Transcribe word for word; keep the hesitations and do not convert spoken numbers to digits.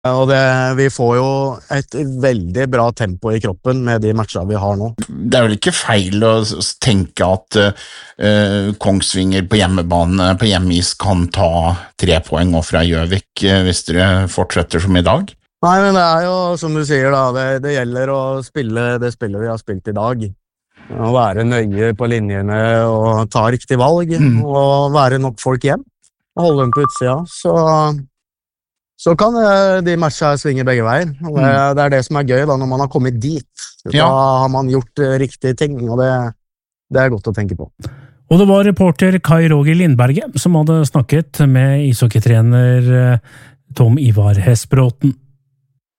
Og det, vi får jo et veldig bra tempo i kroppen med de matchene vi har nå. Det er vel ikke feil å tenke at uh, Kongsvinger på hjemmebane, på hjemmeis kan ta tre poeng og fra Gjøvik uh, hvis dere fortsetter som i dag? Nei, men det er jo som du sier da, det, det gjelder å spille det spillet vi har spilt i dag. Å være nøye på linjene og ta riktig valg, mm. og være nok folk hjem. Holde dem på utsida, så... Så kan de matchene svinge begge veier. Og det, det er det som er gøy da, når man har kommet dit. Da ja. Har man gjort riktige ting, og det, det er godt å tenke på. Og det var reporter Kai Roger Lindberget som hadde snakket med ishockeytrener Tom Ivar Hesbråten.